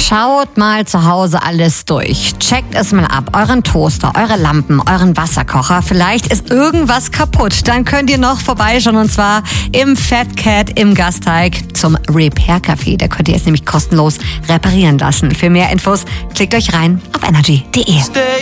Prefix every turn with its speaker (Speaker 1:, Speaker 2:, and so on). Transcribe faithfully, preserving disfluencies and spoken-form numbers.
Speaker 1: Schaut mal zu Hause alles durch. Checkt es mal ab. Euren Toaster, eure Lampen, euren Wasserkocher. Vielleicht ist irgendwas kaputt. Dann könnt ihr noch vorbeischauen und zwar im Fat Cat im Gasteig zum Repair Café. Da könnt ihr es nämlich kostenlos reparieren lassen. Für mehr Infos klickt euch rein auf energy punkt de.